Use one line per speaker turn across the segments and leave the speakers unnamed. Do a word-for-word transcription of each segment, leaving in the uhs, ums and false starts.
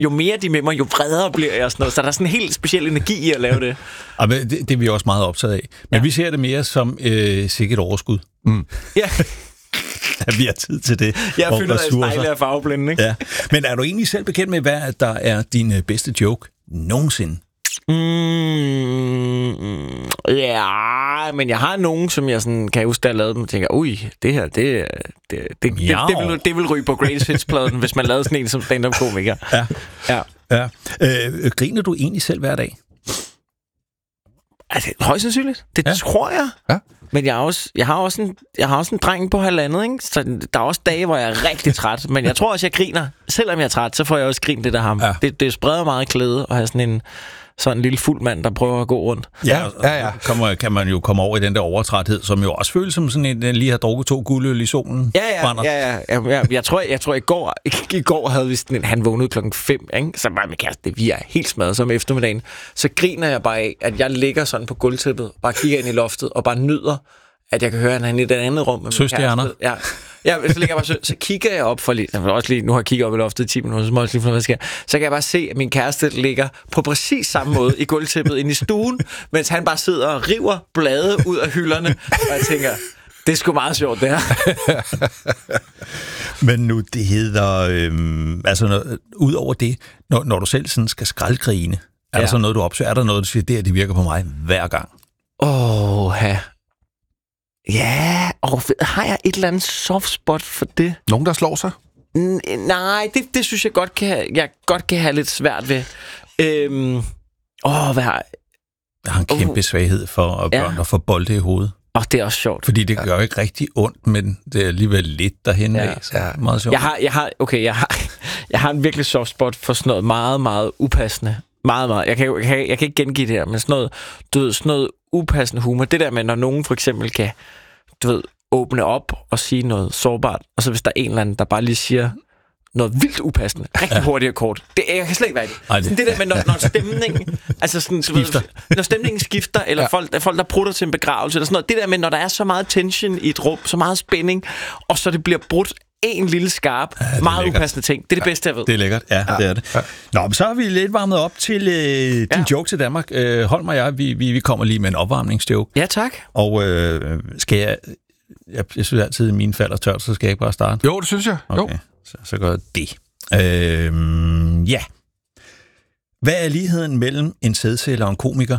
jo mere de er med mig, jo vredere bliver jeg og sådan noget. Så der er sådan en helt speciel energi i at lave det.
Og det, det er vi også meget optaget af. Men ja. vi ser det mere som øh, sikkert overskud. Mm.
Ja.
At vi har tid til det.
Jeg føler, at jeg stejler af farveblinde, ikke?
Ja. Men er du egentlig selv bekendt med, hvad der er din øh, bedste joke nogensinde?
Mm, ja, men jeg har nogen, som jeg sådan, kan huske, der har lavet dem, og tænker, ui, det her, det, det, det, det, det, det, vil, det vil ryge på Greatest Hits-pladen, hvis man lavede sådan en som stand-up-komiker.
Ja.
Ja.
ja. Øh, griner du egentlig selv hver dag?
Altså, højst sandsynligt. Det ja. tror jeg. Ja. Men jeg, er også, jeg, har også en, jeg har også en dreng på halvandet, ikke? Så der er også dage, hvor jeg er rigtig træt. Men jeg tror også, jeg griner. Selvom jeg er træt, så får jeg også grint lidt af ham. Ja. Det, det spreder meget glæde at have sådan en, sådan en lille fuld mand, der prøver at gå rundt.
Ja, ja, ja. Kommer, kan man jo komme over i den der overtræthed, som jo også føles som sådan en, den lige har drukket to guldøl i solen.
Ja, ja, ja, ja, ja, ja. Jeg tror, jeg tror i går, i går havde vi sådan en, han vågnede klokken fem, ikke? Så bare med kæreste, det vi er helt smadret som eftermiddagen. Så griner jeg bare af, at jeg ligger sådan på gulvtæppet, bare kigger ind i loftet og bare nyder, at jeg kan høre, at han er i det andet rum med
Søstjerner.
Ja. Ja, så, ligger jeg bare, så, så kigger jeg op for lidt. Jeg også lige, nu har jeg kigget op i loftet i ti minutter, så må jeg også lige finde, hvad der sker. Så kan jeg bare se, at min kæreste ligger på præcis samme måde i gulvtæppet inde i stuen, mens han bare sidder og river blade ud af hylderne. Og jeg tænker, det er sgu meget sjovt, det her.
Men nu, det hedder... Øhm, altså, når, ud over det, når, når du selv sådan skal skraldgrine, er ja. der så noget, du opsøger? Er der noget, du siger, det her, det virker på mig hver gang?
Åh, oh, ja. Ja, og har jeg et eller andet soft spot for det?
Nogen, der slår sig?
N- nej, det, det synes jeg godt kan, jeg godt kan have lidt svært ved. Øhm, åh, hvad har
jeg har en kæmpe oh. svaghed for at børn, ja. der får bolde i hovedet.
Og det er også sjovt.
Fordi det gør jo ikke rigtig ondt, men det er alligevel lidt derhen
ja.
af. Så ja. meget sjovt.
Jeg har, jeg har, okay, jeg har, jeg har en virkelig soft spot for sådan noget meget, meget upassende. Meget, meget. Jeg kan, jeg kan, jeg kan ikke gengive det her, men sådan noget, du ved, sådan noget upassende humor. Det der med, når nogen for eksempel kan, du ved, åbne op og sige noget sårbart, og så hvis der er en eller anden, der bare lige siger noget vildt upassende, rigtig ja. hurtigt og kort. Det, jeg kan slet ikke være det. Ej, det. Sådan det der med, når, når stemningen altså sådan, skifter. Ved, når stemningen skifter, eller ja. folk, folk, der prutter til en begravelse, eller sådan noget. Det der med, når der er så meget tension i et rum, så meget spænding, og så det bliver brudt en lille skarp, ja, meget lækkert. Upassende ting. Det er det bedste, jeg ved.
Det er lækkert, ja, ja. det er det. Ja. Nå, men så har vi lidt varmet op til øh, din ja. joke til Danmark. Øh, hold mig jeg, vi, vi, vi kommer lige med en opvarmningsjoke.
Ja, tak.
Og øh, skal jeg... Jeg, jeg synes altid, at mine falder tørt, så skal jeg ikke bare starte?
Jo, det synes jeg.
Okay,
jo.
Så, så gør jeg det. Øh, ja. Hvad er ligheden mellem en sædceller og en komiker?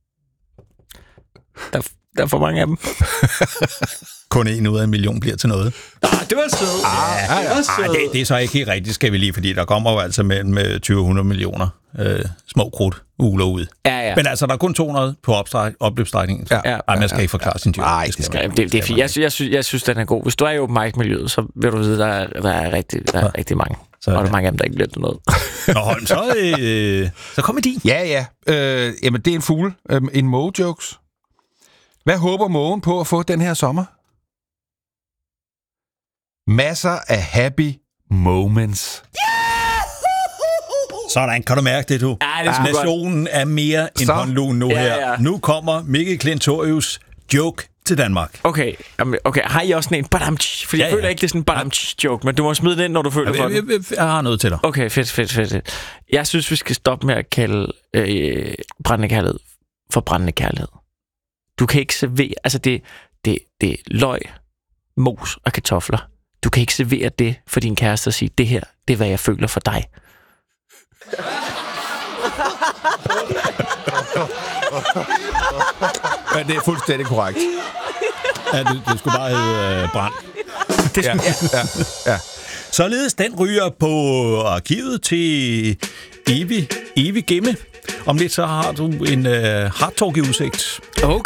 Der, der er for mange af dem.
Kun en ud af en million bliver til noget.
Ah, det var sødt.
Ah, ja, det, var sød. Ah, det, det er så ikke helt rigtigt, skal vi lige, fordi der kommer jo altså mellem tyve hundrede millioner øh, små krudt uler ud.
Ja, ja.
Men altså, der er kun to hundrede på opløbsstrækningen. Ja, ja, Ej, man skal ja, ikke forklare ja, sin joke.
Nej, det, skal, det, det, det er fint. Jeg, jeg, synes, jeg synes, den er god. Hvis du er i open mic-miljøet, så vil du vide, der er, der er, rigtig, der er ja. rigtig mange. Så, og der er mange af dem, der ikke bliver til noget.
Nå, Holm, så, øh, så kom med din.
Ja, ja. Øh, jamen, det er en fugle. Øh, en måge-jokes. Hvad håber mågen på at få den her sommer? Masser af happy moments.
Sådan, kan du mærke det, du?
Ja, det
Nationen er mere end håndluen nu
ja,
her.
Ja.
Nu kommer Mikkel Klintorius joke til Danmark.
Okay, okay. Har I også sådan en badamtsch? Fordi ja, jeg føler ja. ikke, det er sådan en badamtsch-joke, men du må smide den ind, når du føler
ja,
for
jeg,
den.
Jeg, jeg har noget til dig.
Okay, fedt, fedt, fedt. Jeg synes, vi skal stoppe med at kalde øh, brændende kærlighed for brændende kærlighed. Du kan ikke servere... Altså, det, det, det er løg, mos og kartofler. Du kan ikke servere det for din kæreste og sige, det her, det er, hvad jeg føler for dig.
Ja, det er fuldstændig korrekt.
Ja, det, det skulle bare hedde øh, brand.
Det ja, ja, ja.
Således den ryger på arkivet til evig, evig gemme. Om lidt så har du en øh, hardtalk i udsigt.
Okay.